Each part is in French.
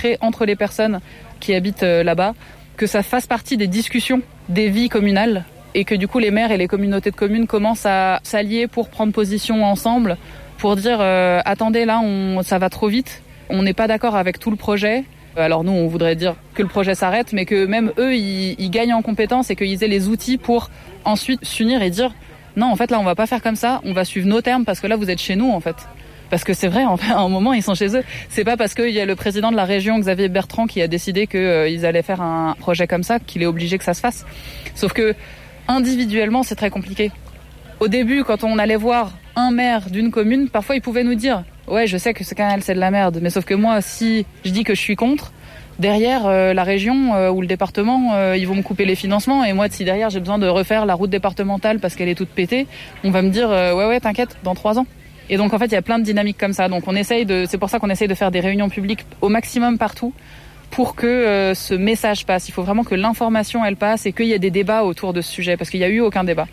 crée entre les personnes qui habitent là-bas, que ça fasse partie des discussions des vies communales et que du coup les maires et les communautés de communes commencent à s'allier pour prendre position ensemble, pour dire attendez là ça va trop vite, on n'est pas d'accord avec tout le projet. Alors nous on voudrait dire que le projet s'arrête, mais que même eux ils gagnent en compétences et qu'ils aient les outils pour ensuite s'unir et dire non en fait là on va pas faire comme ça, on va suivre nos termes parce que là vous êtes chez nous en fait. Parce que c'est vrai, en fait, à un moment, ils sont chez eux. C'est pas parce qu'il y a le président de la région, Xavier Bertrand, qui a décidé qu'ils allaient faire un projet comme ça, qu'il est obligé que ça se fasse. Sauf que, individuellement, c'est très compliqué. Au début, quand on allait voir un maire d'une commune, parfois, il pouvait nous dire « Ouais, je sais que ce canal, c'est de la merde. » Mais sauf que moi, si je dis que je suis contre, derrière, la région ou le département, ils vont me couper les financements. Et moi, si derrière, j'ai besoin de refaire la route départementale parce qu'elle est toute pétée, on va me dire « Ouais, t'inquiète, dans 3 ans. » Et donc en fait il y a plein de dynamiques comme ça. Donc c'est pour ça qu'on essaye de faire des réunions publiques au maximum partout pour que ce message passe. Il faut vraiment que l'information elle passe et qu'il y ait des débats autour de ce sujet parce qu'il n'y a eu aucun débat.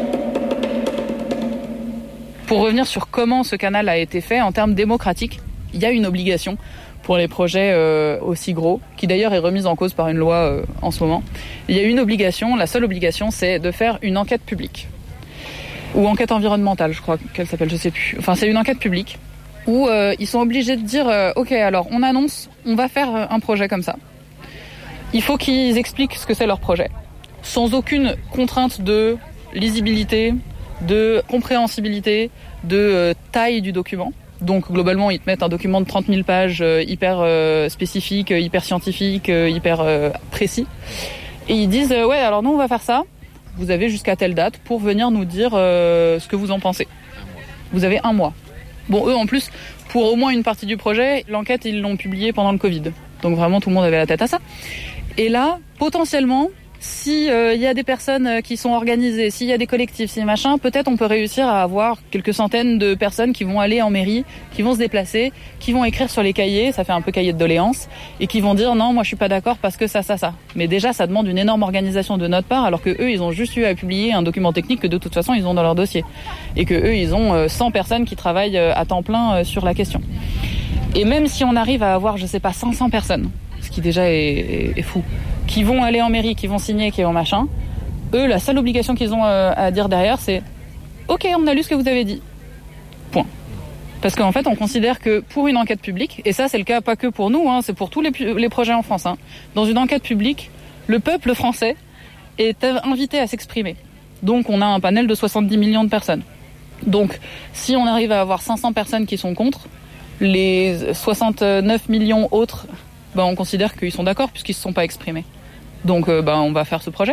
Pour revenir sur comment ce canal a été fait en termes démocratiques, il y a une obligation pour les projets aussi gros, qui d'ailleurs est remise en cause par une loi en ce moment. Il y a une obligation, la seule obligation, c'est de faire une enquête publique. Ou enquête environnementale, je crois qu'elle s'appelle, je sais plus. Enfin, c'est une enquête publique où ils sont obligés de dire ok, alors on annonce, on va faire un projet comme ça. Il faut qu'ils expliquent ce que c'est leur projet, sans aucune contrainte de lisibilité, de compréhensibilité, de taille du document. Donc globalement, ils te mettent un document de 30 000 pages hyper spécifique, hyper scientifique, hyper précis. Et ils disent ouais, alors nous on va faire ça. Vous avez jusqu'à telle date pour venir nous dire ce que vous en pensez. Vous avez 1 mois. Bon, eux, en plus, pour au moins une partie du projet, l'enquête, ils l'ont publiée pendant le Covid. Donc vraiment, tout le monde avait la tête à ça. Et là, potentiellement, si y a des personnes qui sont organisées, s'il y a des collectifs, si machin, peut-être on peut réussir à avoir quelques centaines de personnes qui vont aller en mairie, qui vont se déplacer, qui vont écrire sur les cahiers, ça fait un peu cahier de doléances, et qui vont dire non, moi je suis pas d'accord parce que ça. Mais déjà, ça demande une énorme organisation de notre part, alors que eux, ils ont juste eu à publier un document technique que de toute façon ils ont dans leur dossier, et que eux, ils ont 100 personnes qui travaillent à temps plein sur la question. Et même si on arrive à avoir, je sais pas, 500 personnes, ce qui déjà est fou, qui vont aller en mairie, qui vont signer, qui vont machin, eux, la seule obligation qu'ils ont à dire derrière, c'est « Ok, on a lu ce que vous avez dit. » Point. Parce qu'en fait, on considère que pour une enquête publique, et ça c'est le cas pas que pour nous, c'est pour tous les projets en France, dans une enquête publique, le peuple français est invité à s'exprimer. Donc on a un panel de 70 millions de personnes. Donc si on arrive à avoir 500 personnes qui sont contre, les 69 millions autres, on considère qu'ils sont d'accord puisqu'ils ne se sont pas exprimés. Donc on va faire ce projet.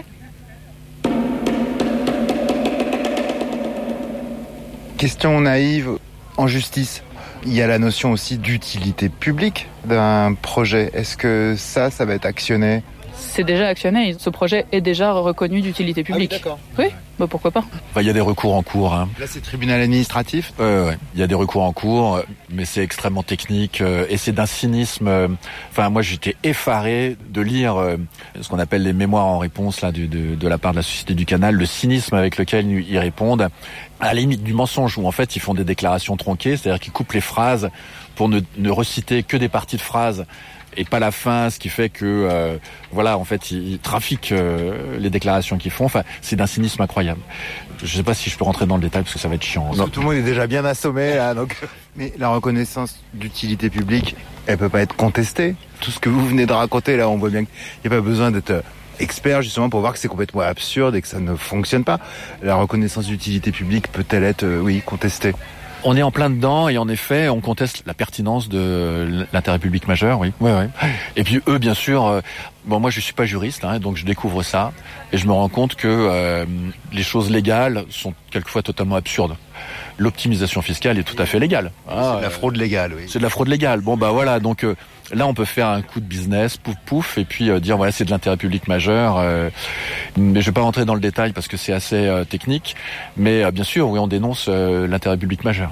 Question naïve, en justice, il y a la notion aussi d'utilité publique d'un projet. Est-ce que ça va être actionné ? C'est déjà actionné, ce projet est déjà reconnu d'utilité publique. Ah oui, d'accord. Oui, pourquoi pas. Il y a des recours en cours. Là, c'est tribunal administratif ? Ouais. Il y a des recours en cours, mais c'est extrêmement technique et c'est d'un cynisme. Moi, j'étais effaré de lire ce qu'on appelle les mémoires en réponse là de la part de la Société du Canal, le cynisme avec lequel ils répondent, à la limite du mensonge, où en fait ils font des déclarations tronquées, c'est-à-dire qu'ils coupent les phrases pour ne reciter que des parties de phrases et pas la fin, ce qui fait que ils trafiquent les déclarations qu'ils font. C'est d'un cynisme incroyable. Je sais pas si je peux rentrer dans le détail parce que ça va être chiant. Non, tout le monde est déjà bien assommé là, donc. Mais la reconnaissance d'utilité publique, elle peut pas être contestée. Tout ce que vous venez de raconter là, on voit bien qu'il n'y a pas besoin d'être expert justement pour voir que c'est complètement absurde et que ça ne fonctionne pas. La reconnaissance d'utilité publique peut-elle être, contestée ? On est en plein dedans et en effet, on conteste la pertinence de l'intérêt public majeur, oui. Ouais. Et puis eux, bien sûr, moi je suis pas juriste, donc je découvre ça et je me rends compte que les choses légales sont quelquefois totalement absurdes. L'optimisation fiscale est tout à fait légale. C'est de la fraude légale, oui. C'est de la fraude légale. Donc là on peut faire un coup de business, pouf, et puis dire c'est de l'intérêt public majeur. Mais je vais pas rentrer dans le détail parce que c'est assez technique. Mais bien sûr, oui, on dénonce l'intérêt public majeur.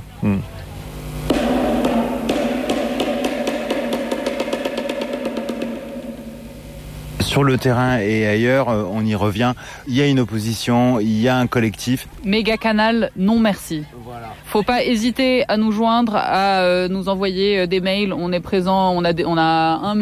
Sur le terrain et ailleurs, on y revient, il y a une opposition, il y a un collectif. Méga Canal, non merci. Voilà. Faut pas hésiter à nous joindre, à nous envoyer des mails. On est présent, on a un